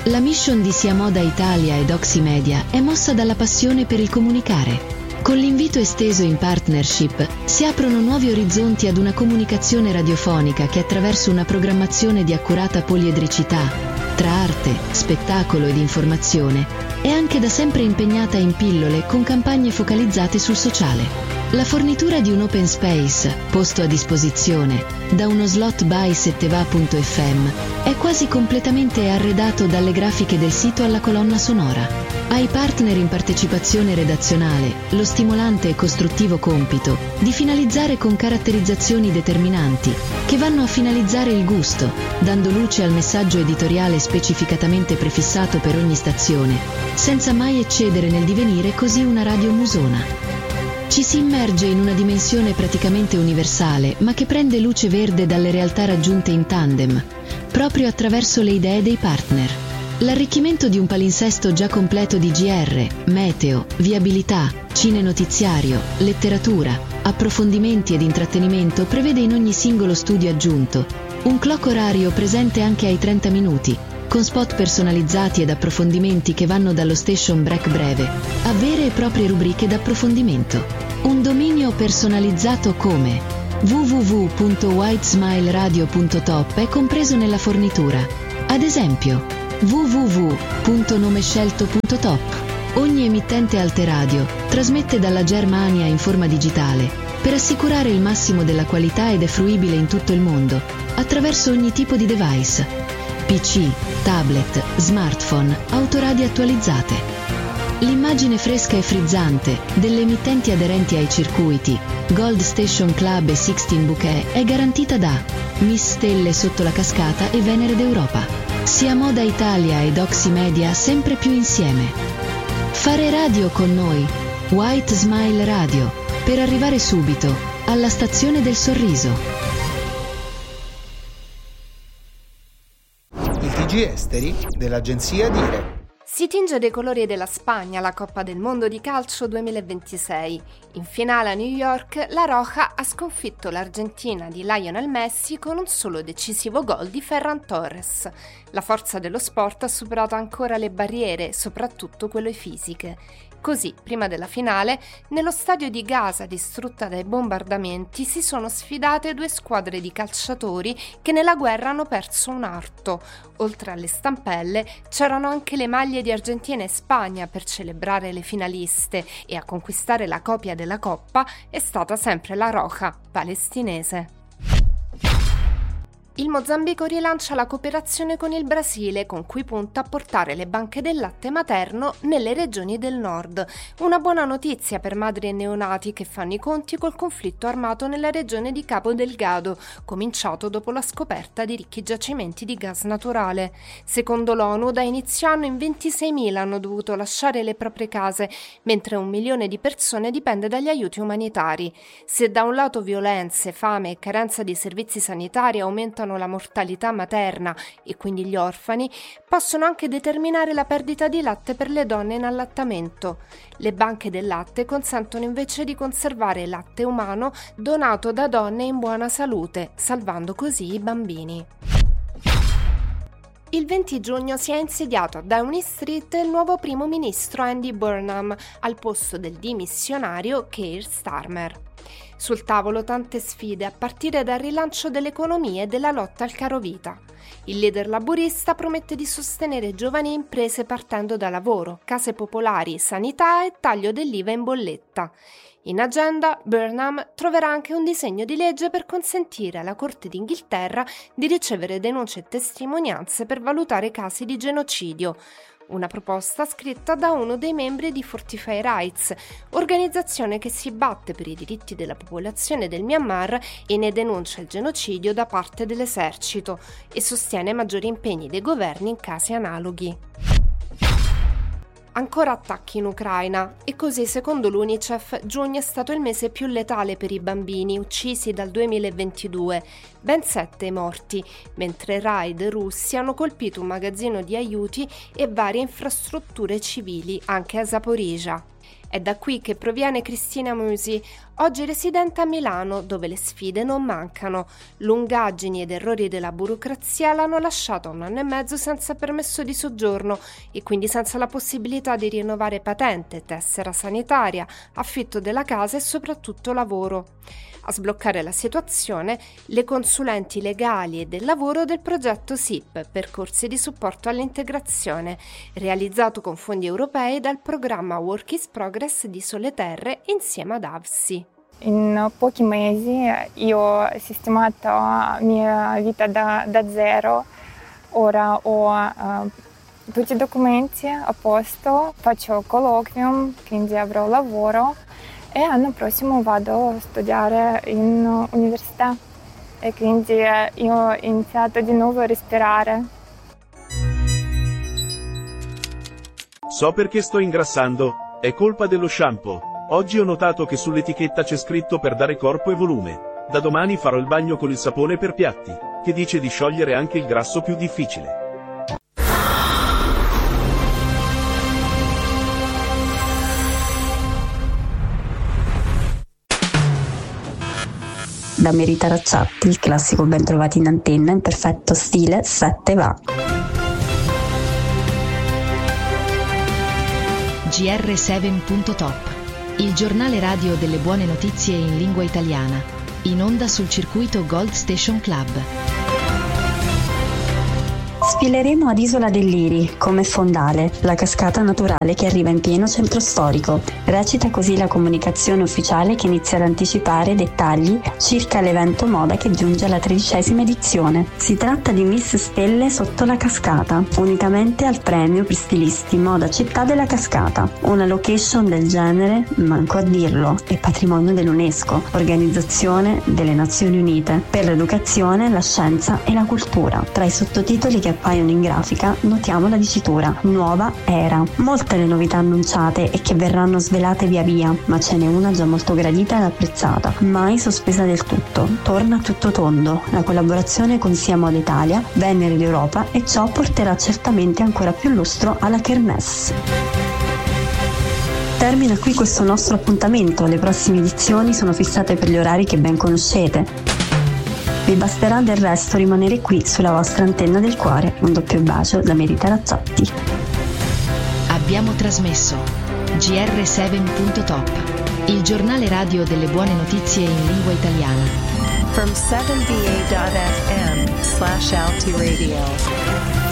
La mission di Sia Moda Italia ed Oximedia è mossa dalla passione per il comunicare. Con l'invito esteso in partnership si aprono nuovi orizzonti ad una comunicazione radiofonica che attraverso una programmazione di accurata poliedricità, tra arte, spettacolo ed informazione, è anche da sempre impegnata in pillole con campagne focalizzate sul sociale. La fornitura di un open space, posto a disposizione, da uno slot by setteva.fm, è quasi completamente arredato dalle grafiche del sito alla colonna sonora. Ai partner in partecipazione redazionale lo stimolante e costruttivo compito di finalizzare con caratterizzazioni determinanti che vanno a finalizzare il gusto, dando luce al messaggio editoriale specificatamente prefissato per ogni stazione, senza mai eccedere nel divenire così una radio musona. Ci si immerge in una dimensione praticamente universale, ma che prende luce verde dalle realtà raggiunte in tandem, proprio attraverso le idee dei partner. L'arricchimento di un palinsesto già completo di GR, meteo, viabilità, cinenotiziario, letteratura, approfondimenti ed intrattenimento prevede in ogni singolo studio aggiunto un clock orario presente anche ai 30 minuti, con spot personalizzati ed approfondimenti che vanno dallo station break breve a vere e proprie rubriche d'approfondimento. Un dominio personalizzato come www.whitesmileradio.top è compreso nella fornitura. Ad esempio, www.nomescelto.top. Ogni emittente Alteradio trasmette dalla Germania in forma digitale per assicurare il massimo della qualità ed è fruibile in tutto il mondo attraverso ogni tipo di device. PC, tablet, smartphone, autoradio attualizzate. L'immagine fresca e frizzante delle emittenti aderenti ai circuiti Gold Station Club e Sixteen Bouquet è garantita da Miss Stelle sotto la cascata e Venere d'Europa. Sia Moda Italia ed Oximedia sempre più insieme. Fare radio con noi, White Smile Radio, per arrivare subito alla stazione del sorriso. Esteri dell'agenzia Dire. Si tinge dei colori della Spagna la Coppa del Mondo di Calcio 2026. In finale a New York, la Roja ha sconfitto l'Argentina di Lionel Messi con un solo decisivo gol di Ferran Torres. La forza dello sport ha superato ancora le barriere, soprattutto quelle fisiche. Così, prima della finale, nello stadio di Gaza distrutta dai bombardamenti si sono sfidate due squadre di calciatori che nella guerra hanno perso un arto. Oltre alle stampelle c'erano anche le maglie di Argentina e Spagna per celebrare le finaliste e a conquistare la copia della Coppa è stata sempre la Roja palestinese. Il Mozambico rilancia la cooperazione con il Brasile, con cui punta a portare le banche del latte materno nelle regioni del nord. Una buona notizia per madri e neonati che fanno i conti col conflitto armato nella regione di Cabo Delgado, cominciato dopo la scoperta di ricchi giacimenti di gas naturale. Secondo l'ONU, da inizio anno in 26.000 hanno dovuto lasciare le proprie case, mentre 1 milione di persone dipende dagli aiuti umanitari. Se da un lato violenze, fame e carenza di servizi sanitari aumentano la mortalità materna e quindi gli orfani, possono anche determinare la perdita di latte per le donne in allattamento. Le banche del latte consentono invece di conservare latte umano donato da donne in buona salute, salvando così i bambini. Il 20 giugno si è insediato a Downing Street il nuovo primo ministro Andy Burnham al posto del dimissionario Keir Starmer. Sul tavolo tante sfide a partire dal rilancio dell'economia e della lotta al carovita. Il leader laburista promette di sostenere giovani imprese partendo da lavoro, case popolari, sanità e taglio dell'IVA in bolletta. In agenda, Burnham troverà anche un disegno di legge per consentire alla Corte d'Inghilterra di ricevere denunce e testimonianze per valutare casi di genocidio. Una proposta scritta da uno dei membri di Fortify Rights, organizzazione che si batte per i diritti della popolazione del Myanmar e ne denuncia il genocidio da parte dell'esercito e sostiene maggiori impegni dei governi in casi analoghi. Ancora attacchi in Ucraina e così, secondo l'UNICEF, giugno è stato il mese più letale per i bambini uccisi dal 2022, ben 7 morti, mentre raid russi hanno colpito un magazzino di aiuti e varie infrastrutture civili anche a Zaporizhzhia. È da qui che proviene Cristina Musi, oggi residente a Milano, dove le sfide non mancano. Lungaggini ed errori della burocrazia l'hanno lasciata 1 anno e mezzo senza permesso di soggiorno e quindi senza la possibilità di rinnovare patente, tessera sanitaria, affitto della casa e soprattutto lavoro. A sbloccare la situazione, le consulenti legali e del lavoro del progetto SIP, percorsi di supporto all'integrazione, realizzato con fondi europei dal programma Work is Progress di Sole Terre insieme ad AVSI. In pochi mesi io ho sistemato la mia vita da zero, ora ho tutti i documenti a posto, faccio colloquium, quindi avrò lavoro. E l'anno prossimo vado a studiare in università e quindi io ho iniziato di nuovo a respirare. So perché sto ingrassando, è colpa dello shampoo. Oggi ho notato che sull'etichetta c'è scritto per dare corpo e volume. Da domani farò il bagno con il sapone per piatti, che dice di sciogliere anche il grasso più difficile. Da Merita Racciatti, il classico ben trovati in antenna in perfetto stile 7 va. GR7.top, il giornale radio delle buone notizie in lingua italiana, in onda sul circuito Gold Station Club. Sfileremo ad Isola del Liri, come fondale, la cascata naturale che arriva in pieno centro storico. Recita così la comunicazione ufficiale che inizia ad anticipare dettagli circa l'evento moda che giunge alla 13ª edizione. Si tratta di Miss Stelle sotto la cascata, unicamente al premio per stilisti Moda Città della Cascata. Una location del genere, manco a dirlo, è patrimonio dell'UNESCO, Organizzazione delle Nazioni Unite, per l'educazione, la scienza e la cultura. Tra i sottotitoli che appaiono in grafica notiamo la dicitura Nuova Era. Molte le novità annunciate e che verranno svelate via via, ma ce n'è una già molto gradita ed apprezzata, mai sospesa del tutto. Torna tutto tondo, la collaborazione con Sia Moda Italia, Venere d'Europa, e ciò porterà certamente ancora più lustro alla Kermesse. Termina qui questo nostro appuntamento, le prossime edizioni sono fissate per gli orari che ben conoscete. Vi basterà del resto rimanere qui sulla vostra antenna del cuore. Un doppio bacio da Merita Racciatti. Abbiamo trasmesso GR7.top, il giornale radio delle buone notizie in lingua italiana. From 7va.fm/LT Radio.